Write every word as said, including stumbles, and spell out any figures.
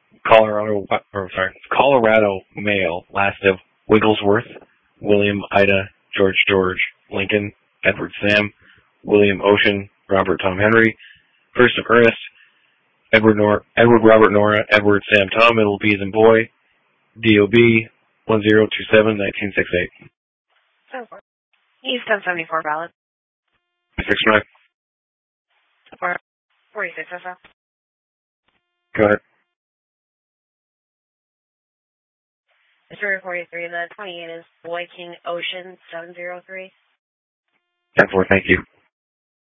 Colorado, or sorry, Colorado male, last of Wigglesworth, William Ida, George George, Lincoln, Edward Sam, William Ocean, Robert Tom Henry, first of Ernest, Edward Nor Edward Robert Nora, Edward Sam Tom, middle B as in boy, D O B one zero two seven nineteen sixty-eight. So far. He's ten seventy-four valid. Six nine. Four forty-six S F. Go ahead. Mister forty-three, the twenty-eight is Boy King Ocean seven zero three. ten four, thank you.